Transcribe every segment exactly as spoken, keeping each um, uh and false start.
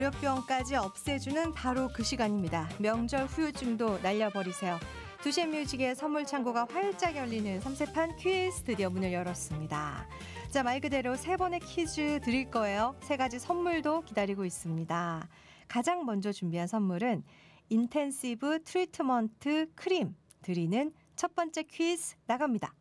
월요병까지 없애주는 바로 그 시간입니다. 명절 후유증도 날려버리세요. 두시의 뮤직의 선물 창고가 활짝 열리는 삼세판 퀴즈 드디어 문을 열었습니다. 자, 말 그대로 세 번의 퀴즈 드릴 거예요. 세 가지 선물도 기다리고 있습니다. 가장 먼저 준비한 선물은 인텐시브 트리트먼트 크림 드리는 첫 번째 퀴즈 나갑니다.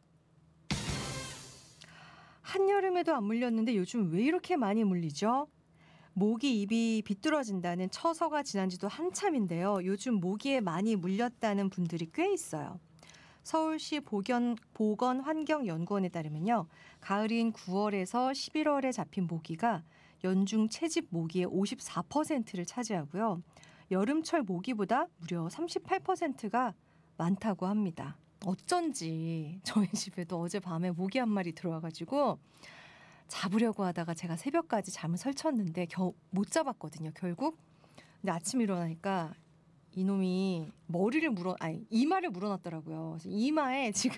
한여름에도 안 물렸는데 요즘 왜 이렇게 많이 물리죠? 모기 입이 비뚤어진다는 처서가 지난 지도 한참인데요. 요즘 모기에 많이 물렸다는 분들이 꽤 있어요. 서울시 보건, 보건환경연구원에 따르면요. 가을인 구월에서 십일월에 잡힌 모기가 연중 채집 모기의 오십사 퍼센트를 차지하고요. 여름철 모기보다 무려 삼십팔 퍼센트가 많다고 합니다. 어쩐지 저희 집에도 어젯밤에 모기 한 마리 들어와가지고 잡으려고 하다가 제가 새벽까지 잠을 설쳤는데 겨우 못 잡았거든요, 결국. 근데 아침 일어나니까 이놈이 머리를 물어, 아니, 이마를 물어놨더라고요. 그래서 이마에 지금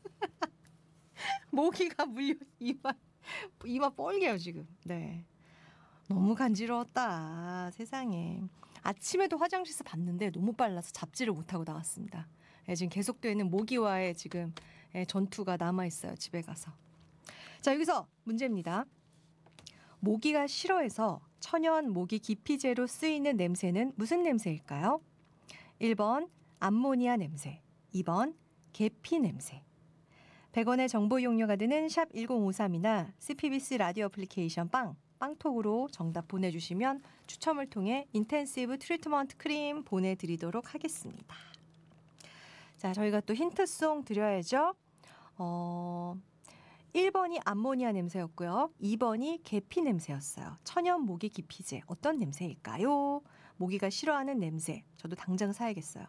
모기가 물려, 이마, 이마 뻘개요, 지금. 네. 너무 간지러웠다, 세상에. 아침에도 화장실에서 봤는데 너무 빨라서 잡지를 못하고 나왔습니다. 네, 지금 계속되는 모기와의 지금 전투가 남아있어요, 집에 가서. 자, 여기서 문제입니다. 모기가 싫어해서 천연 모기 기피제로 쓰이는 냄새는 무슨 냄새일까요? 일 번 암모니아 냄새, 이 번 계피 냄새. 백 원의 정보 이용료가 드는 샵 일공오삼이나 씨피비씨 라디오 애플리케이션 빵, 빵톡으로 정답 보내주시면 추첨을 통해 인텐시브 트리트먼트 크림 보내드리도록 하겠습니다. 자, 저희가 또 힌트송 드려야죠. 어... 일 번이 암모니아 냄새였고요. 이 번이 계피 냄새였어요. 천연 모기 기피제. 어떤 냄새일까요? 모기가 싫어하는 냄새. 저도 당장 사야겠어요.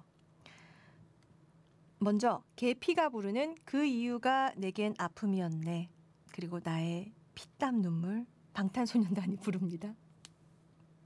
먼저 계피가 부르는 그 이유가 내겐 아픔이었네. 그리고 나의 피땀 눈물. 방탄소년단이 부릅니다.